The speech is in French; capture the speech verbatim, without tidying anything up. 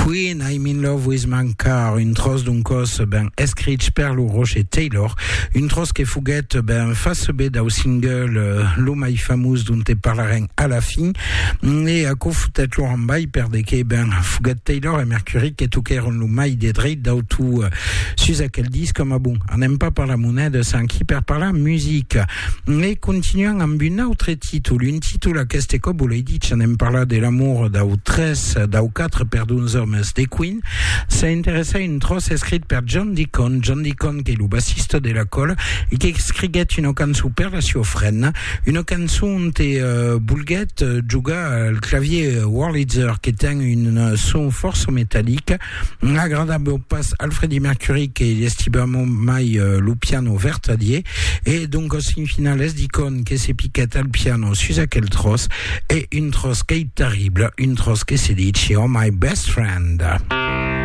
Queen, I'm in love with my car, une trosse d'un cos ben escrit per lo Roche Taylor, une trosse che fuguette ben face B da au single euh, Lo mai famous dont te parlaren à la fin, et a co futet lo en bai per de che ben fuguette Taylor et Mercury che toqueron lo mai de drit da tout euh, sus à quel disque comme a bon, on n'aime pas par la monnaie sans qui per par la musique, et continuant amb un autre titre, un titre la qu'este co vous l'ai dit, on aime parler de l'amour da au treize, da au quatre per d'un hommes des Queen, ça intéressait une trosse écrite par John Deacon, John Deacon qui est le bassiste de la colle et qui écrivait une canzone per la siofrenne, une canzone de euh, Boulguette euh, juga le clavier Wurlitzer qui était une son force métallique, agradable au passe Alfredi Mercury qui estibamo mai euh, le piano vertadier et donc au signe final es Deacon qui s'est piquette al piano sur quelle trosse et une trosse qui est terrible, une trosse qui s'est dit oh my best friend.